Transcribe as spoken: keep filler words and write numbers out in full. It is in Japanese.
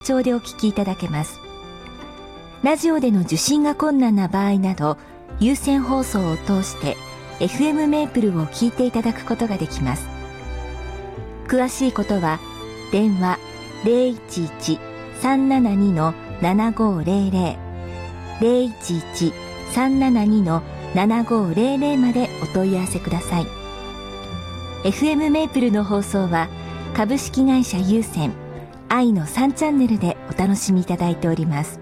調でお聞きいただけます。ラジオでの受信が困難な場合など、有線放送を通して エフエム メープルを聞いていただくことができます。詳しいことは電話 ゼロいちいち さんななに ななごゼロゼロ ゼロいちいち さんななに ななごゼロゼロまでお問い合わせください。 エフエム メープルの放送は株式会社有線愛のさんチャンネルでお楽しみいただいております。